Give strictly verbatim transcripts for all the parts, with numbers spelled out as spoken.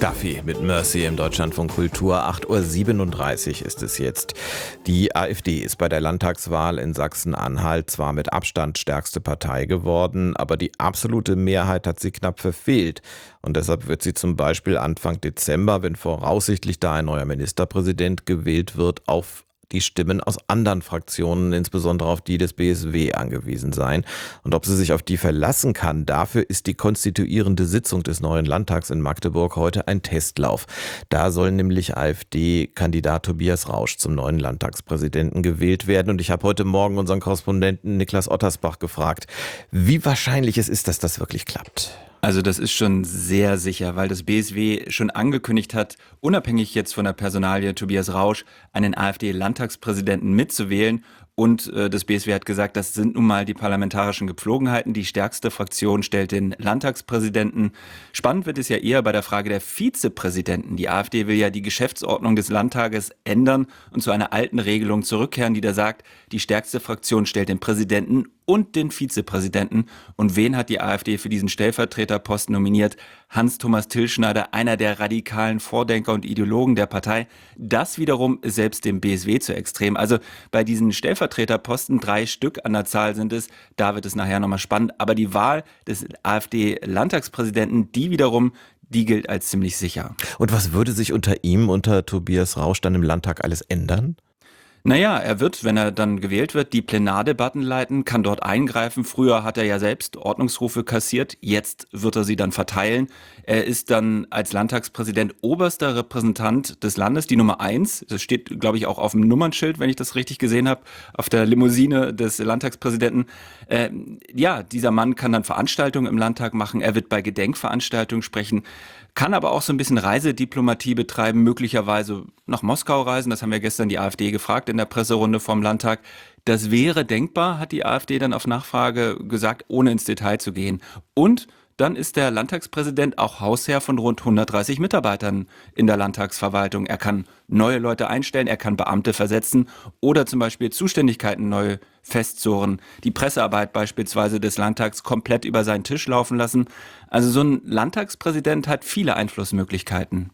Duffy mit Mercy im Deutschlandfunk Kultur. acht Uhr siebenunddreißig ist es jetzt. Die AfD ist bei der Landtagswahl in Sachsen-Anhalt zwar mit Abstand stärkste Partei geworden, aber die absolute Mehrheit hat sie knapp verfehlt. Und deshalb wird sie zum Beispiel Anfang Dezember, wenn voraussichtlich da ein neuer Ministerpräsident gewählt wird, auf die Stimmen aus anderen Fraktionen, insbesondere auf die des B S W, angewiesen sein. Und ob sie sich auf die verlassen kann, dafür ist die konstituierende Sitzung des neuen Landtags in Magdeburg heute ein Testlauf. Da soll nämlich AfD-Kandidat Tobias Rausch zum neuen Landtagspräsidenten gewählt werden. Und ich habe heute Morgen unseren Korrespondenten Niklas Ottersbach gefragt, wie wahrscheinlich es ist, dass das wirklich klappt. Also das ist schon sehr sicher, weil das B S W schon angekündigt hat, unabhängig jetzt von der Personalie Tobias Rausch, einen AfD-Landtagspräsidenten mitzuwählen. Und äh, das B S W hat gesagt, das sind nun mal die parlamentarischen Gepflogenheiten. Die stärkste Fraktion stellt den Landtagspräsidenten. Spannend wird es ja eher bei der Frage der Vizepräsidenten. Die AfD will ja die Geschäftsordnung des Landtages ändern und zu einer alten Regelung zurückkehren, die da sagt, die stärkste Fraktion stellt den Präsidenten und den Vizepräsidenten. Und wen hat die AfD für diesen Stellvertreterposten nominiert? Hans-Thomas Tilschneider, einer der radikalen Vordenker und Ideologen der Partei. Das wiederum ist selbst dem B S W zu extrem. Also bei diesen Stellvertreterposten, drei Stück an der Zahl sind es, da wird es nachher nochmal spannend. Aber die Wahl des AfD-Landtagspräsidenten, die wiederum, die gilt als ziemlich sicher. Und was würde sich unter ihm, unter Tobias Rausch, dann im Landtag alles ändern? Naja, er wird, wenn er dann gewählt wird, die Plenardebatten leiten, kann dort eingreifen. Früher hat er ja selbst Ordnungsrufe kassiert, jetzt wird er sie dann verteilen. Er ist dann als Landtagspräsident oberster Repräsentant des Landes, die Nummer eins. Das steht, glaube ich, auch auf dem Nummernschild, wenn ich das richtig gesehen habe, auf der Limousine des Landtagspräsidenten. Äh, ja, dieser Mann kann dann Veranstaltungen im Landtag machen, er wird bei Gedenkveranstaltungen sprechen, kann aber auch so ein bisschen Reisediplomatie betreiben, möglicherweise nach Moskau reisen. Das haben wir gestern die AfD gefragt in der Presserunde vom Landtag. Das wäre denkbar, hat die AfD dann auf Nachfrage gesagt, ohne ins Detail zu gehen. Und dann ist der Landtagspräsident auch Hausherr von rund hundertdreißig Mitarbeitern in der Landtagsverwaltung. Er kann neue Leute einstellen, er kann Beamte versetzen oder zum Beispiel Zuständigkeiten neu festzurren. Die Pressearbeit beispielsweise des Landtags komplett über seinen Tisch laufen lassen. Also so ein Landtagspräsident hat viele Einflussmöglichkeiten.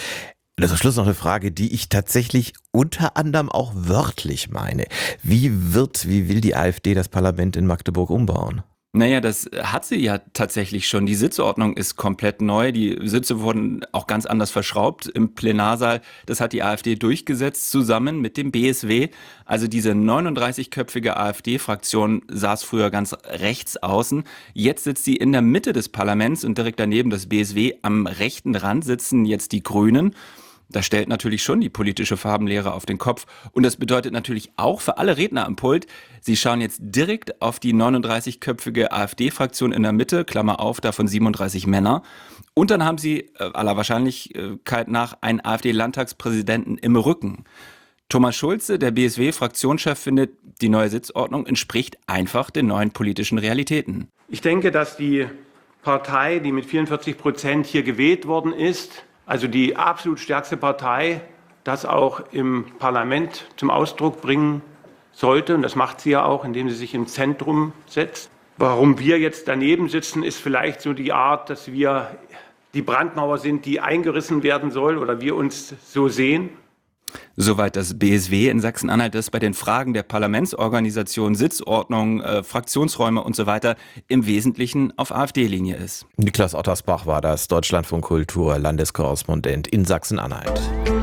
Das ist Schluss noch eine Frage, die ich tatsächlich unter anderem auch wörtlich meine. Wie wird, wie will die AfD das Parlament in Magdeburg umbauen? Naja, das hat sie ja tatsächlich schon. Die Sitzordnung ist komplett neu. Die Sitze wurden auch ganz anders verschraubt im Plenarsaal. Das hat die AfD durchgesetzt, zusammen mit dem B S W. Also diese neununddreißigköpfige AfD-Fraktion saß früher ganz rechts außen. Jetzt sitzt sie in der Mitte des Parlaments und direkt daneben das B S W. Am rechten Rand sitzen jetzt die Grünen. Das stellt natürlich schon die politische Farbenlehre auf den Kopf. Und das bedeutet natürlich auch für alle Redner am Pult, sie schauen jetzt direkt auf die neununddreißigköpfige AfD-Fraktion in der Mitte, Klammer auf, davon siebenunddreißig Männer. Und dann haben sie äh, aller Wahrscheinlichkeit nach einen AfD-Landtagspräsidenten im Rücken. Thomas Schulze, der B S W-Fraktionschef, findet, die neue Sitzordnung entspricht einfach den neuen politischen Realitäten. Ich denke, dass die Partei, die mit vierundvierzig Prozent hier gewählt worden ist, also die absolut stärkste Partei, das auch im Parlament zum Ausdruck bringen sollte. Und das macht sie ja auch, indem sie sich im Zentrum setzt. Warum wir jetzt daneben sitzen, ist vielleicht so die Art, dass wir die Brandmauer sind, die eingerissen werden soll oder wir uns so sehen. Soweit das B S W in Sachsen-Anhalt, das bei den Fragen der Parlamentsorganisation, Sitzordnung, äh, Fraktionsräume und so weiter im Wesentlichen auf AfD-Linie ist. Niklas Ottersbach war das, Deutschlandfunk Kultur, Landeskorrespondent in Sachsen-Anhalt.